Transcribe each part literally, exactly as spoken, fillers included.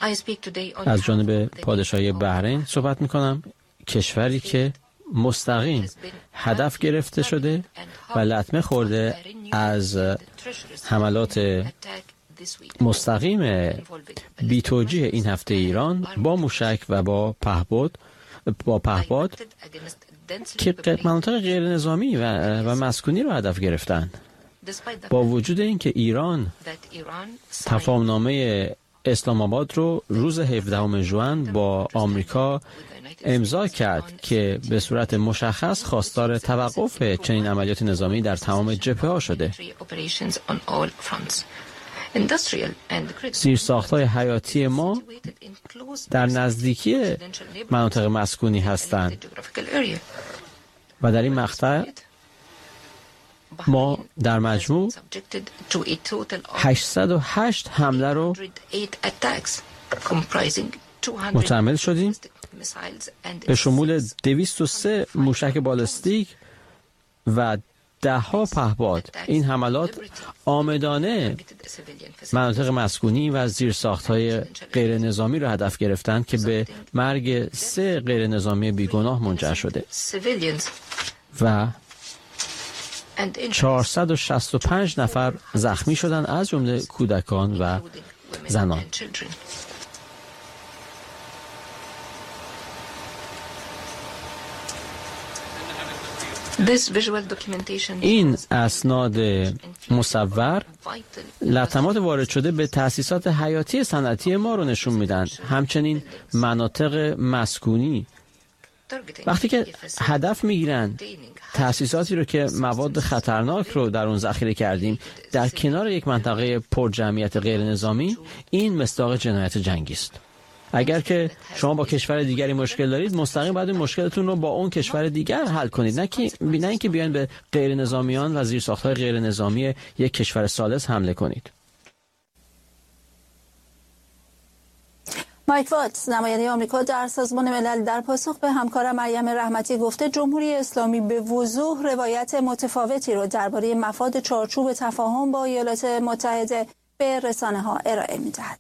از جانب پادشاهی بحرین صحبت میکنم، کشوری که مستقیم هدف گرفته شده و لطمه خورده از حملات مستقیم بی‌توجیه این هفته ایران با موشک و با پهپاد با پهپاد که مناطق غیر نظامی و, و مسکونی رو هدف گرفتن. با وجود اینکه ایران تفاهمنامه اسلام آباد رو روز هفدهم ژوئن با آمریکا امضا کرد که به صورت مشخص خواستار توقف چنین عملیات نظامی در تمام جبهه‌ها شده. زیرساخت‌های حیاتی ما در نزدیکی مناطق مسکونی هستند و در این مقطع ما در مجموع هشتصد و هشت حمله رو متحمل شدیم به شمول دویست و سه موشک بالستیک و ده ها پهپاد. این حملات آمدانه مناطق مسکونی و زیرساخت‌های غیر نظامی را هدف گرفتند که به مرگ سه غیر نظامی بیگناه منجر شده و چهارصد و شصت و پنج نفر زخمی شدند، از جمله کودکان و زنان. این اسناد مصور لطمات وارد شده به تأسیسات حیاتی صنعتی ما رو نشون میدن، همچنین مناطق مسکونی. وقتی که هدف میگیرن تأسیساتی رو که مواد خطرناک رو در اون ذخیره کردیم در کنار یک منطقه پر جمعیت غیر نظامی، این مصداق جنایت جنگی است. اگر که شما با کشور دیگری مشکل دارید، مستقیم باید این مشکلتون رو با اون کشور دیگر حل کنید، نه که نه اینکه بیاین به غیر نظامیان و زیرساخت‌های غیر نظامی یک کشور ثالث حمله کنید. مایک واتس، نماینده آمریکا در سازمان ملل، در پاسخ به همکارم مریم رحمتی گفته جمهوری اسلامی به وضوح روایت متفاوتی رو درباره مفاد چارچوب تفاهم با ایالات متحده به رسانه‌ها ارائه می‌دهد.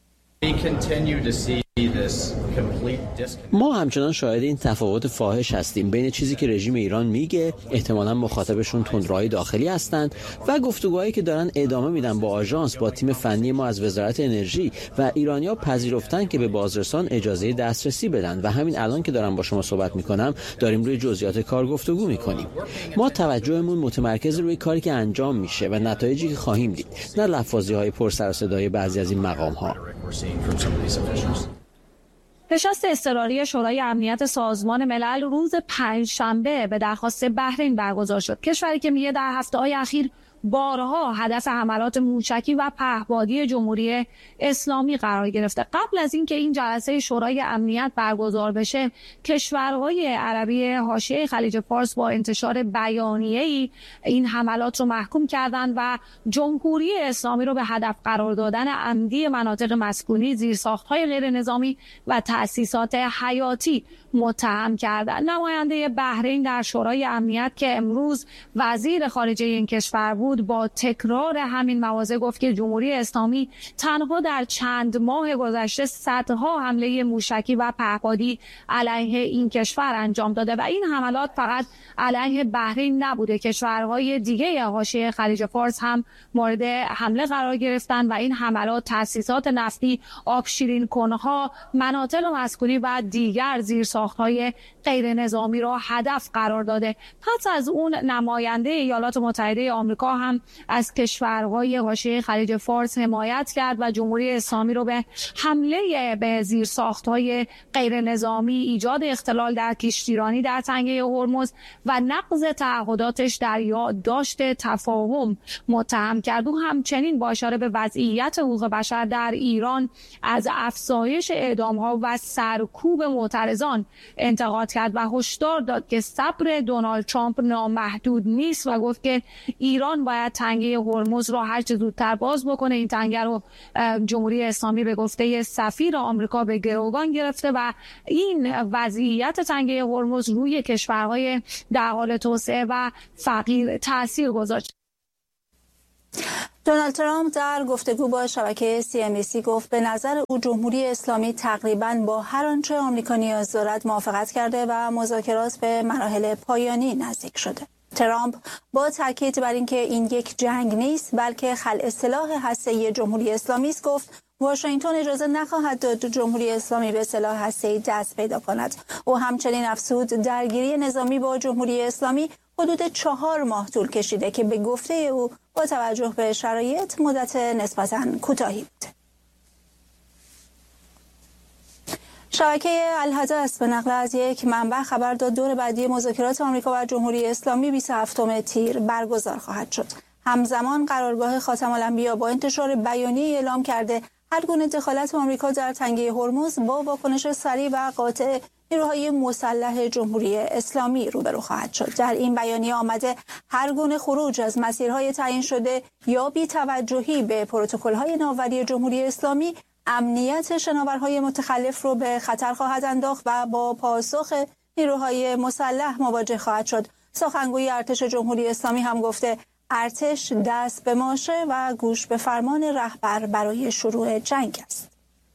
ما همچنان شاهد این تفاوت فاحش هستیم بین چیزی که رژیم ایران میگه، احتمالاً مخاطبشون تندروهای داخلی هستند، و گفتگوهایی که دارن ادامه میدن با آژانس، با تیم فنی ما از وزارت انرژی، و ایرانی‌ها پذیرفتن که به بازرسان اجازه دسترسی بدن و همین الان که دارم با شما صحبت میکنم داریم روی جزئیات کار گفتگو میکنیم. ما توجهمون متمرکز روی کاری که انجام میشه و نتایجی که خواهیم دید، نه لفاظی‌های پر سر و صدای بعضی از این مقام‌ها. نشست اضطراری شورای امنیت سازمان ملل روز پنجشنبه به درخواست بحرین برگزار شد. کشوری که میگه در هفته‌های اخیر بارها هدف حملات موشکی و پهپادی جمهوری اسلامی قرار گرفته. قبل از اینکه این جلسه شورای امنیت برگزار بشه، کشورهای عربی حاشیه خلیج فارس با انتشار بیانیه‌ای این حملات رو محکوم کردند و جمهوری اسلامی رو به هدف قرار دادن عمدی مناطق مسکونی، زیرساخت‌های غیر نظامی و تأسیسات حیاتی متهم کردند. نماینده بحرین در شورای امنیت که امروز وزیر خارجه این کشور بود، با تکرار همین مواضع گفت که جمهوری اسلامی تنها در چند ماه گذشته صدها حمله موشکی و پهپادی علیه این کشور انجام داده و این حملات فقط علیه بحرین نبوده. کشورهای دیگه حاشیه خلیج فارس هم مورد حمله قرار گرفتن و این حملات تأسیسات نفتی، آبشیرین کنها، مناطق مسکونی و دیگر زیرساخت‌های غیر نظامی را هدف قرار داده. پس از اون نماینده ایالات متحده آمریکا هم از کشورهای حاشیه خلیج فارس حمایت کرد و جمهوری اسلامی رو به حمله به زیرساخت‌های غیر نظامی، ایجاد اختلال در کشتیرانی در تنگه هرمز و نقض تعهداتش در یادداشت تفاهم متهم کرد. او همچنین با اشاره به وضعیت حقوق بشر در ایران از افزایش اعدام‌ها و سرکوب معترضان انتقاد کرد و هشدار داد که صبر دونالد ترامپ نامحدود نیست و گفت که ایران باید تنگه هرمز را هر چه زودتر باز بکنه. این تنگه رو جمهوری اسلامی به گفته سفیر آمریکا به گروگان گرفته و این وضعیت تنگه هرمز روی کشورهای در حال توسعه و فقیر تاثیر گذاشت. دونالد ترامپ در گفتگو با شبکه سی ام بی سی گفت به نظر او جمهوری اسلامی تقریباً با هر آنچه آمریکا نیاز دارد موافقت کرده و مذاکرات به مراحل پایانی نزدیک شده. ترامپ با تاکید بر اینکه این یک جنگ نیست بلکه خلع سلاح هسته‌ای جمهوری اسلامی است گفت واشنگتن اجازه نخواهد داد جمهوری اسلامی به سلاح هسته‌ای دست پیدا کند. او همچنین افزود درگیری نظامی با جمهوری اسلامی حدود چهار ماه طول کشیده که به گفته او با توجه به شرایط مدت نسبتاً کوتاهی بوده. شبکه الحدث به نقل از یک منبع خبر داد دور بعدی مذاکرات آمریکا و جمهوری اسلامی بیست و هفتم تیر برگزار خواهد شد. همزمان قرارگاه خاتم الانبیا با انتشار بیانیه اعلام کرده هر گونه دخالت آمریکا در تنگه هرمز با واکنش سریع و قاطع نیروهای مسلح جمهوری اسلامی روبرو خواهد شد. در این بیانیه آمده هر گونه خروج از مسیرهای تعیین شده یا بی‌توجهی به پروتکل‌های ناوری جمهوری اسلامی امنیت شناورهای متخلف رو به خطر خواهد انداخت و با پاسخ نیروهای مسلح مواجه خواهد شد. سخنگوی ارتش جمهوری اسلامی هم گفته ارتش دست به ماشه و گوش به فرمان رهبر برای شروع جنگ است.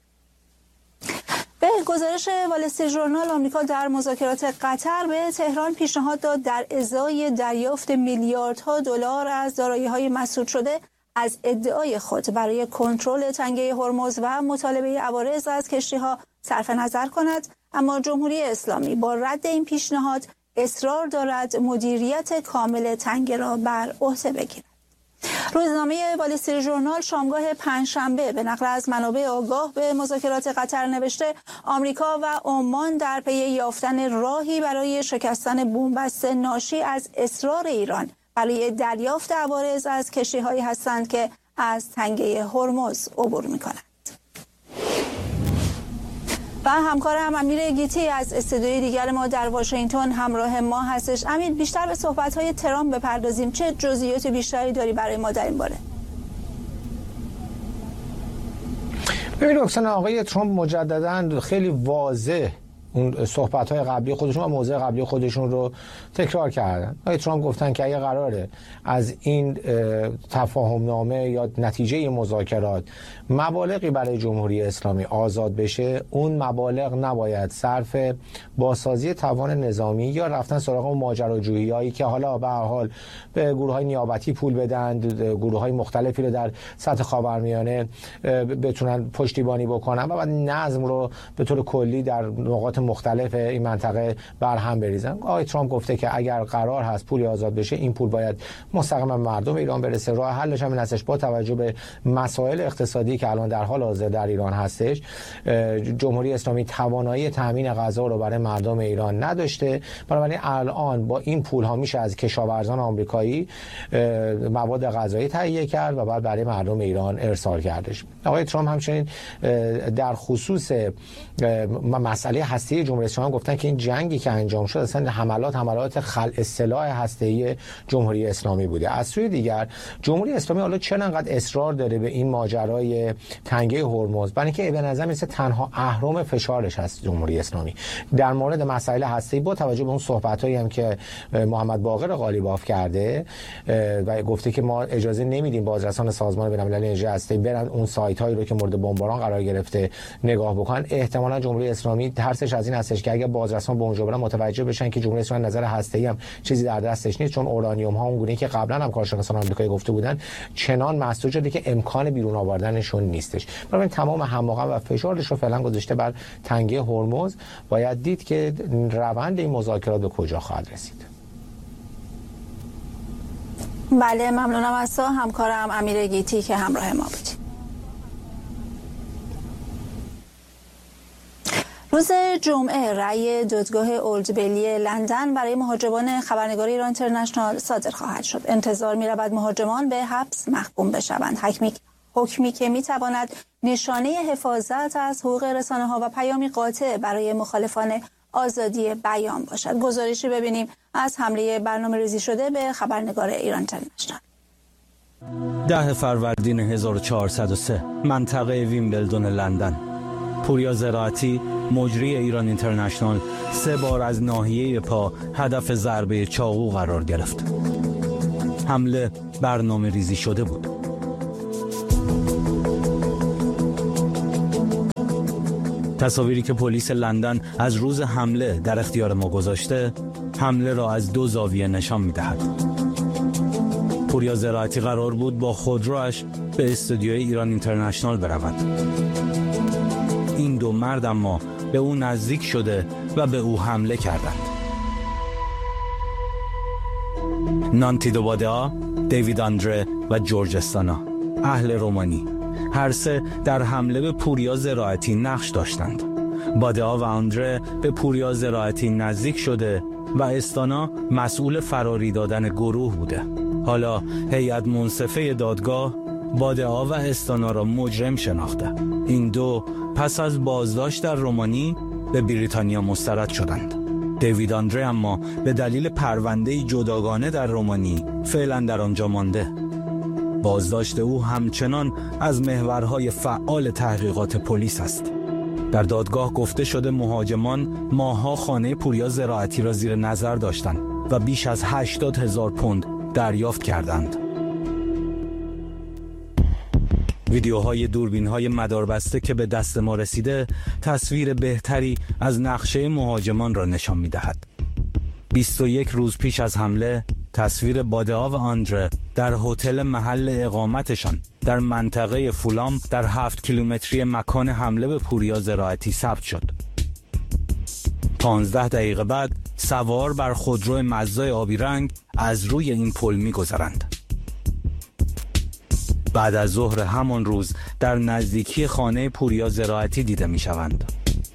به گزارش وال استریت ژورنال آمریکا در مذاکرات قطر به تهران پیشنهاد داد در ازای دریافت میلیاردها دلار از دارایی‌های مسدود شده از ادعای خود برای کنترل تنگه هرمز و مطالبه عوارض از کشتی‌ها صرف نظر کند، اما جمهوری اسلامی با رد این پیشنهاد اصرار دارد مدیریت کامل تنگه را بر عهده بگیرد. روزنامه وال استریت ژورنال شامگاه پنجشنبه به نقل از منابع آگاه به مذاکرات قطر نوشته آمریکا و عمان در پی یافتن راهی برای شکستن بنبست ناشی از اصرار ایران برای دریافت عوارض از کشتی‌هایی هستند که از تنگه هرمز عبور می‌کنند. و همکارم امیر گیتی از استودیوی دیگر ما در واشنگتن همراه ما هستش. امیر، بیشتر به صحبت‌های ترامپ بپردازیم. چه جزئیات بیشتری داری برای ما در این باره؟ ببینید رکسانا، آقای ترامپ مجدداً خیلی واضح اون صحبت‌های قبلی خودشون و موضع قبلی خودشون رو تکرار کردن. آقای ترامپ گفتن که اگه قراره از این تفاهم نامه یا نتیجه مذاکرات مبالغی برای جمهوری اسلامی آزاد بشه، اون مبالغ نباید صرف بازسازی توان نظامی یا رفتن سراغ اون ماجراجویی‌هایی که حالا به هر حال به گروه‌های نیابتی پول بدن، گروه‌های مختلفی رو در سطح خاورمیانه بتونن پشتیبانی بکنن و بعد نظم رو به طور کلی در نقاط مختلف این منطقه برهم بریزن. آقای ترامپ گفته که اگر قرار هست پولی آزاد بشه، این پول باید مستقیما به مردم ایران برسه. راه حلش هم این هستش با توجه به مسائل اقتصادی که الان در حال حاضر در ایران هستش، جمهوری اسلامی توانایی تامین غذا رو برای مردم ایران نداشته، بنابراین الان با این پول ها میشه از کشاورزان آمریکایی مواد غذایی تهیه کرد و بعد برای مردم ایران ارسال کردش. آقای ترامپ همچنین در خصوص مسئله هسته جمهوری اسلامی گفتن که این جنگی که انجام شد اصلا حملات حملات خلع سلاح هسته‌ای جمهوری اسلامی بوده. از سوی دیگر جمهوری اسلامی حالا چرا انقدر اصرار داره به این ماجرای تنگه هرمز؟ برای اینکه به نظر میاد تنها اهرم فشارش هست جمهوری اسلامی در مورد مسائل هسته‌ای، با توجه به اون صحبتایی هم که محمد باقر قالیباف کرده و گفته که ما اجازه نمیدیم بازرسان سازمان بین‌المللی انرژی هسته‌ای برن اون سایت هایی رو که مورد بمباران قرار گرفته نگاه بکنن. احتمالاً جمهوری اسلامی ترسش از این هستش که اگه بازرسان به اونجا برن متوجه بشن که جمهوری اسلامی نظر هسته‌ای هم چیزی در دستش نیست، چون اورانیوم ها اونگونه که قبلا هم کارشناسان آمریکایی گفته بودن چنان مسدود شده که امکان بیرون آوردنشون نیستش. برای تمام هماغم و فشارش رو فعلا گذاشته بر تنگه هرمز. باید دید که روند این مذاکرات به کجا خواهد رسید. بله، ممنونم از تو همکارم امیر گیتی که همراه ما بود. روز جمعه رأی دادگاه اولد بیلی لندن برای مهاجمان خبرنگار ایران اینترنشنال صادر خواهد شد. انتظار می‌رود مهاجمان به حبس محکوم بشوند. حکمی حکمی که می‌تواند نشانه حفاظت از حقوق رسانه‌ها و پیامی قاطع برای مخالفان آزادی بیان باشد. گزارشی ببینیم از حمله برنامه‌ریزی شده به خبرنگار ایران اینترنشنال. ده فروردین هزار و چهارصد و سه، منطقه ویمبلدون لندن. پوریا زراعتی، مجری ایران اینترنشنال، سه بار از ناحیه پا هدف ضربه چاقو قرار گرفت. حمله برنامه ریزی شده بود. تصاویری که پلیس لندن از روز حمله در اختیار ما گذاشته، حمله را از دو زاویه نشان می‌دهد. پوریا زراعتی قرار بود با خودروش به استودیوی ایران اینترنشنال برود. این دو مرد اما به او نزدیک شده و به او حمله کردند. نانتی دوبادئا، دیوید آندره و جورج استانا، اهل رومانی، هر سه در حمله به پوریا زراعتی نقش داشتند. بادئا و آندره به پوریا زراعتی نزدیک شده و استانا مسئول فراری دادن گروه بوده. حالا هیئت منصفه دادگاه بادئا و استانا را مجرم شناخته. این دو پس از بازداشت در رومانی به بریتانیا مسترد شدند. دیوید آندره اما به دلیل پرونده جداگانه در رومانی فعلا در آنجا مانده. بازداشت او همچنان از محورهای فعال تحقیقات پلیس است. در دادگاه گفته شده مهاجمان ماه‌ها خانه پوریا زراعتی را زیر نظر داشتند و بیش از هشتاد هزار پوند دریافت کردند. ویدیوهای دوربین‌های مداربسته که به دست ما رسیده تصویر بهتری از نقشه مهاجمان را نشان می‌دهد. بیست و یک روز پیش از حمله تصویر بادئا و آندره در هتل محل اقامتشان در منطقه فولام در هفت کیلومتری مکان حمله به پوریا زراعتی ثبت شد. پانزده دقیقه بعد سوار بر خودرو مزدای آبی رنگ از روی این پل می‌گذرند. بعد از ظهر همان روز در نزدیکی خانه پوریا زراعتی دیده می‌شوند.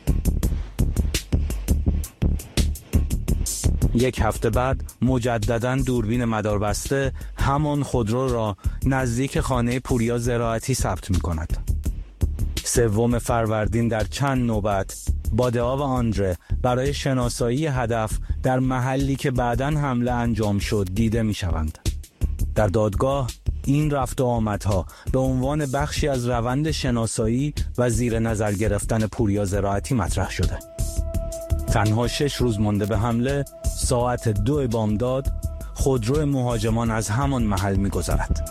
یک هفته بعد مجدداً دوربین مداربسته همان خودرو را نزدیک خانه پوریا زراعتی ثبت می‌کند. سوم فروردین در چند نوبت بادئا و آندره برای شناسایی هدف در محلی که بعداً حمله انجام شد دیده می‌شوند. در دادگاه این رفت و آمدها به عنوان بخشی از روند شناسایی و زیر نظر گرفتن پوریا زراعتی مطرح شده. تنها شش روز مانده به حمله، ساعت دو بامداد خودرو مهاجمان از همان محل می‌گذرد.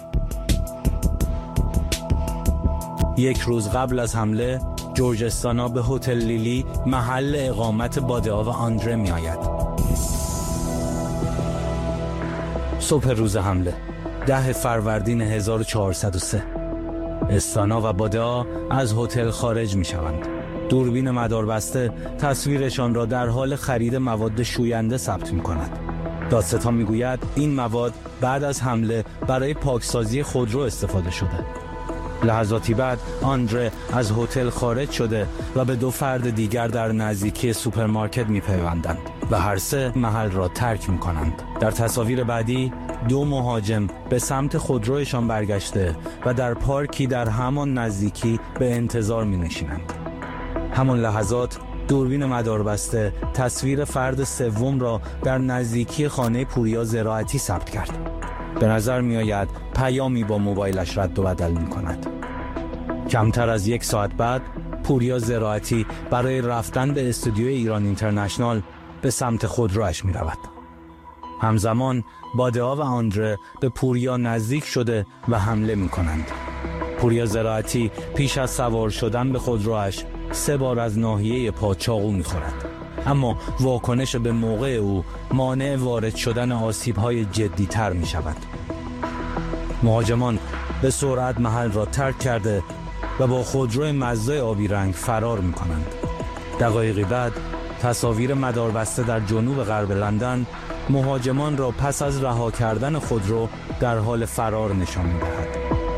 یک روز قبل از حمله، جورج استانا به هتل لیلی محل اقامت بادئا و آندره می‌آید. صبح روز حمله، ده فروردین هزار و چهارصد و سه، استانا و بادئا از هتل خارج می‌شوند. دوربین مداربسته تصویرشان را در حال خرید مواد شوینده ثبت می‌کند. دادستان می‌گوید این مواد بعد از حمله برای پاکسازی خودرو استفاده شده. لحظاتی بعد آندره از هتل خارج شده و به دو فرد دیگر در نزدیکی سوپرمارکت می‌پیوندند و هر سه محل را ترک می‌کنند. در تصاویر بعدی دو مهاجم به سمت خودرویشان برگشته و در پارکی در همان نزدیکی به انتظار می‌نشینند. همان لحظات دوربین مداربسته تصویر فرد سوم را در نزدیکی خانه پوریا زراعتی ثبت کرد. به نظر می آید پیامی با موبایلش رد و بدل می کند. کمتر از یک ساعت بعد پوریا زراعتی برای رفتن به استودیوی ایران اینترنشنال به سمت خودرویش می رود. همزمان بادئا و آندره به پوریا نزدیک شده و حمله می کنند. پوریا زراعتی پیش از سوار شدن به خودرویش سه بار از ناحیه پا چاقو می‌خورد، اما واکنش به موقع او مانع وارد شدن آسیب‌های جدی‌تر می‌شود. مهاجمان به سرعت محل را ترک کرده و با خودرو مزدای آبی رنگ فرار می‌کنند. دقایقی بعد تصاویر مداربسته در جنوب غرب لندن مهاجمان را پس از رها کردن خودرو در حال فرار نشان می‌دهد.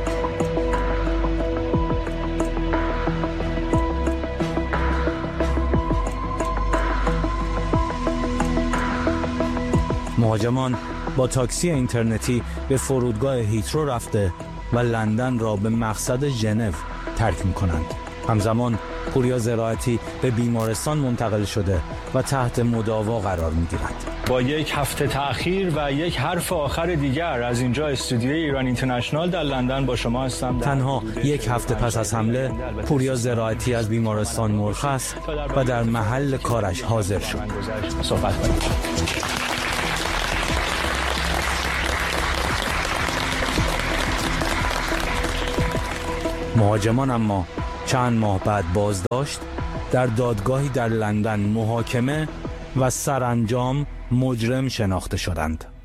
مهاجمان با تاکسی اینترنتی به فرودگاه هیترو رفته و لندن را به مقصد ژنو ترک می‌کنند. همزمان پوریا زراعتی به بیمارستان منتقل شده و تحت مداوا قرار می‌گیرد. با یک هفته تأخیر و یک حرف آخر دیگر از اینجا استودیوی ایران اینترنشنال در لندن با شما هستم. تنها یک هفته پس از حمله پوریا زراعتی از بیمارستان مرخص و در محل کارش حاضر شد. صحبت کنیم. مهاجمان اما چند ماه بعد بازداشت در دادگاهی در لندن محاکمه و سرانجام مجرم شناخته شدند.